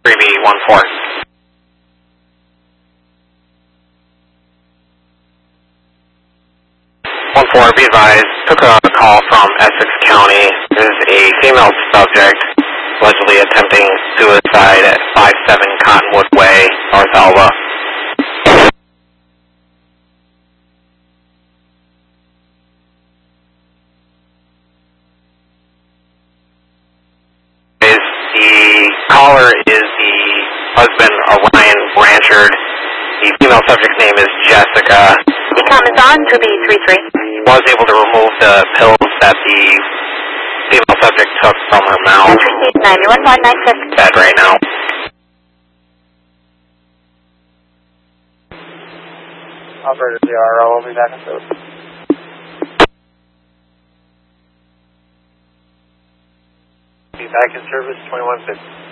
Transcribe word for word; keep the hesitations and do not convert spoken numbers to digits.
three B one four. one four, be advised, took a call from Essex County. This is a female subject allegedly attempting suicide at five seven Cottonwood Way, North Alva. Is the caller is the husband, Orion Blanchard. The female subject's name is Jessica. Decom is on, two B three three. Was able to remove the pills that the female subject took from her mouth. ninety-one point nine six. Dead right now. Operator Z R O, will be back in service. Be back in service, twenty-one fifty.